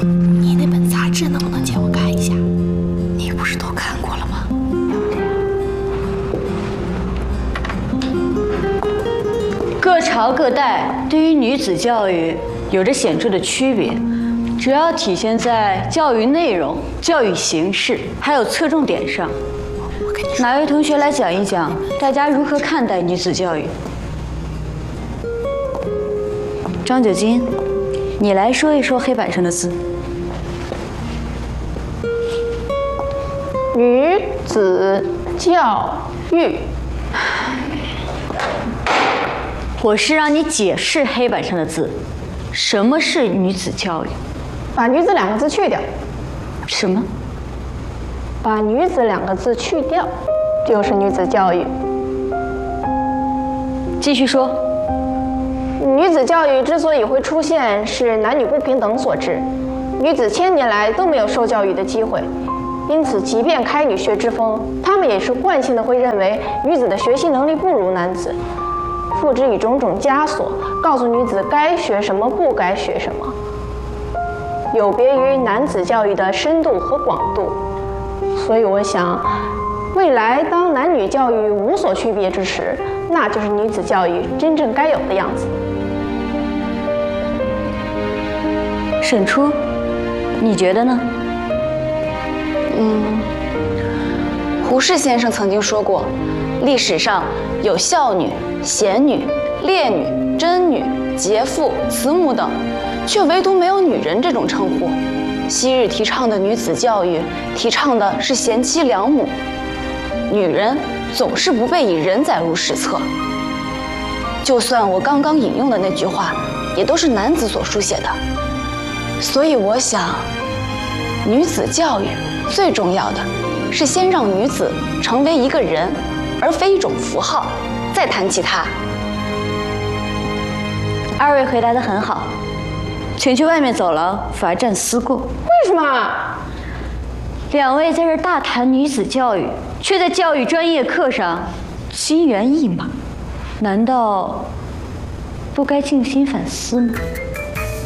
你那本杂志能不能借我看一下？ 你不是都看过了吗？ 各朝各代对于女子教育有着显著的区别，主要体现在教育内容、教育形式，还有侧重点上。哪位同学来讲一讲，大家如何看待女子教育？张九金，你来说一说黑板上的字。 女子教育。 我是让你解释黑板上的字，什么是女子教育？ 把女子两个字去掉。 什么？ 把女子两个字去掉，就是女子教育。 继续说。 女子教育之所以会出现，是男女不平等所致。女子千年来都没有受教育的机会，因此即便开女学之风，他们也是惯性的会认为女子的学习能力不如男子，付之以种种枷锁，告诉女子该学什么，不该学什么，有别于男子教育的深度和广度。所以我想，未来当男女教育无所区别之时，那就是女子教育真正该有的样子。 沈初，你觉得呢？ 胡适先生曾经说过，历史上有孝女、贤女、烈女、贞女、节妇、慈母等，却唯独没有女人这种称呼。昔日提倡的女子教育，提倡的是贤妻良母，女人总是不被以人载入史册。就算我刚刚引用的那句话，也都是男子所书写的。所以我想，女子教育最重要的是先让女子成为一个人，而非一种符号，再谈其他。 二位回答得很好，请去外面走廊罚站思过。 为什么？ 两位在这大谈女子教育，却在教育专业课上心猿意马，难道不该静心反思吗？